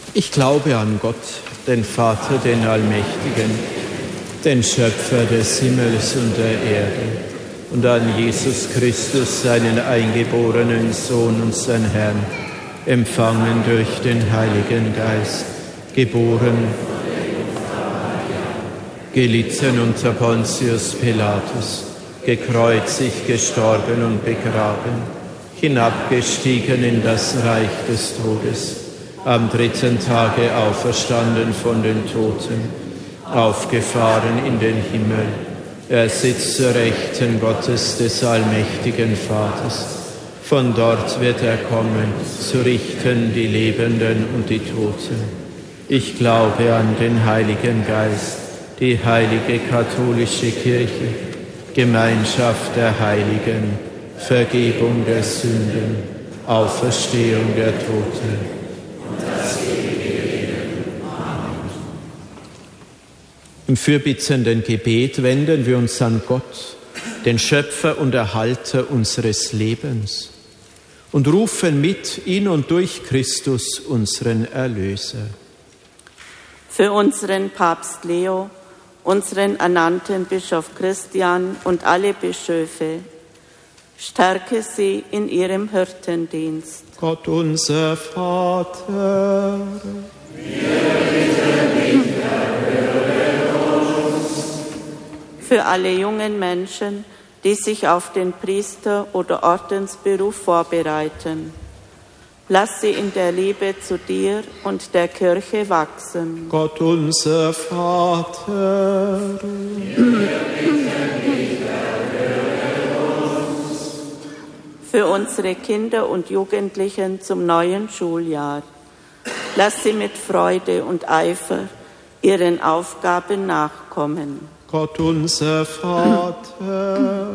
Ich glaube an Gott, den Vater, den Allmächtigen, den Schöpfer des Himmels und der Erde, und an Jesus Christus, seinen eingeborenen Sohn, unseren Herrn, empfangen durch den Heiligen Geist, geboren, gelitten unter Pontius Pilatus, gekreuzigt, gestorben und begraben, hinabgestiegen in das Reich des Todes, am dritten Tage auferstanden von den Toten, aufgefahren in den Himmel. Er sitzt zur Rechten Gottes des allmächtigen Vaters. Von dort wird er kommen, zu richten die Lebenden und die Toten. Ich glaube an den Heiligen Geist, die heilige katholische Kirche, Gemeinschaft der Heiligen, Vergebung der Sünden, Auferstehung der Toten. Im fürbittenden Gebet wenden wir uns an Gott, den Schöpfer und Erhalter unseres Lebens, und rufen mit in und durch Christus, unseren Erlöser. Für unseren Papst Leo, unseren ernannten Bischof Christian und alle Bischöfe, stärke sie in ihrem Hirtendienst. Gott unser Vater, für alle jungen Menschen, die sich auf den Priester- oder Ordensberuf vorbereiten, lass sie in der Liebe zu dir und der Kirche wachsen. Gott unser Vater, für unsere Kinder und Jugendlichen zum neuen Schuljahr, lass sie mit Freude und Eifer ihren Aufgaben nachkommen. Gott unser Vater,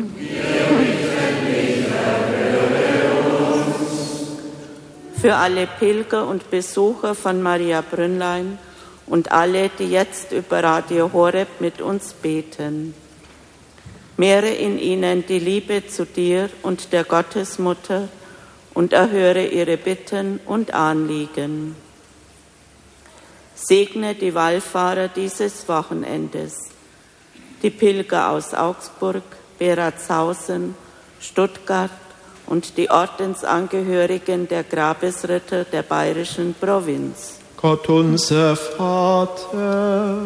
für alle Pilger und Besucher von Maria Brünnlein und alle, die jetzt über Radio Horeb mit uns beten. Mehre in ihnen die Liebe zu dir und der Gottesmutter und erhöre ihre Bitten und Anliegen. Segne die Wallfahrer dieses Wochenendes, die Pilger aus Augsburg, Beratshausen, Stuttgart und die Ordensangehörigen der Grabesritter der bayerischen Provinz. Gott unser Vater,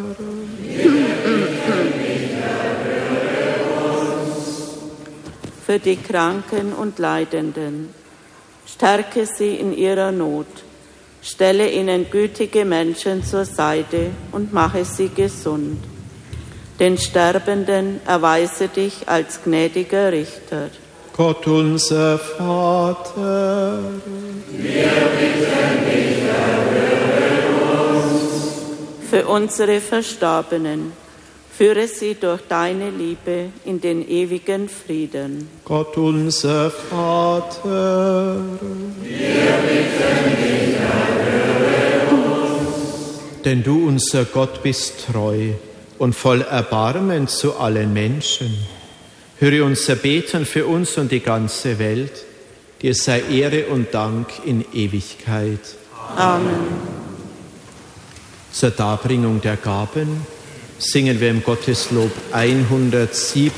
für die Kranken und Leidenden, stärke sie in ihrer Not, stelle ihnen gütige Menschen zur Seite und mache sie gesund. Den Sterbenden erweise dich als gnädiger Richter. Gott unser Vater, wir bitten dich, erhöre uns. Für unsere Verstorbenen, führe sie durch deine Liebe in den ewigen Frieden. Gott unser Vater, wir bitten dich, erhöre uns. Denn du, unser Gott, bist treu und voll Erbarmen zu allen Menschen. Höre unser Beten für uns und die ganze Welt. Dir sei Ehre und Dank in Ewigkeit. Amen. Zur Darbringung der Gaben singen wir im Gotteslob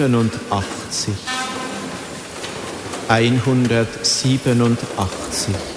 187. 187.